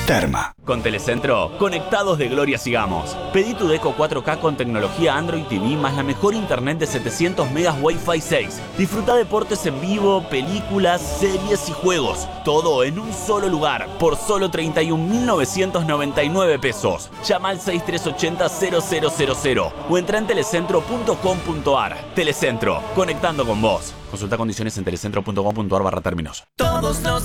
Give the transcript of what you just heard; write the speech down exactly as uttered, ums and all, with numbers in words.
Terma. Con Telecentro, conectados de gloria sigamos. Pedí tu Deco cuatro K con tecnología Android T V más la mejor internet de setecientos megas Wi-Fi seis. Disfruta deportes en vivo, películas, series y juegos. Todo en un solo lugar, por solo treinta y un mil novecientos noventa y nueve pesos. Llama al seis tres ocho cero cero cero cero cero o entra en telecentro punto com punto ar. Telecentro, conectando con vos. Consulta condiciones en telecentro punto com punto ar barra términos. Todos los